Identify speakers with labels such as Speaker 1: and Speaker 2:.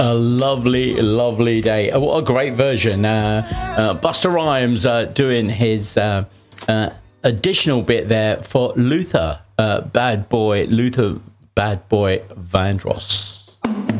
Speaker 1: A lovely, lovely day. What a great version. Busta Rhymes doing his additional bit there for Luther Bad Boy Vandross.